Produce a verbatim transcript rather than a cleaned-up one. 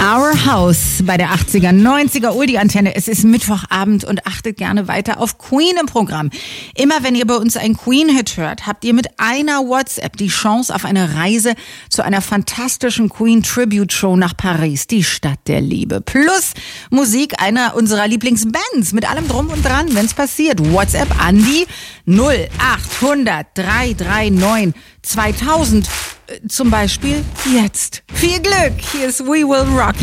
Our House bei der achtziger, neunziger Uldi-Antenne. Es ist Mittwochabend und achtet gerne weiter auf Queen im Programm. Immer wenn ihr bei uns einen Queen-Hit hört, habt ihr mit einer WhatsApp die Chance auf eine Reise zu einer fantastischen Queen-Tribute-Show nach Paris, die Stadt der Liebe. Plus Musik einer unserer Lieblingsbands mit allem Drum und Dran, wenn's passiert. WhatsApp an die null achthundert drei drei neun zweitausend. Zum Beispiel jetzt. Viel Glück. Hier ist We Will Rock You.